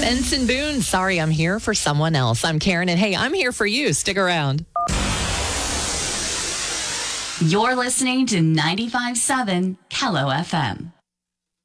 Benson Boone, sorry, I'm here for someone else. I'm Karen, and hey, I'm here for you. Stick around. You're listening to 95.7 Kello FM.